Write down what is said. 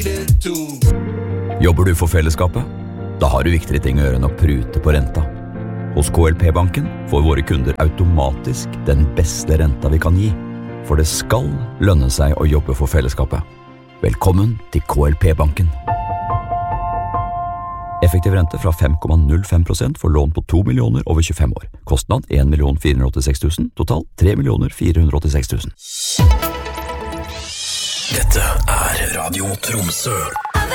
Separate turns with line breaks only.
Jobber du for fellesskapet? Da har du viktigere ting å gjøre enn å prute på renta. Hos KLP-banken får våre kunder automatisk den beste renta vi kan gi. For det skal lønne seg å jobbe for fellesskapet. Velkommen til KLP-banken. Effektiv rente fra 5,05% for lån på 2 millioner over 25 år. Kostnad 1 486 000, total 3 486 000.
Dette Radio Tromsø.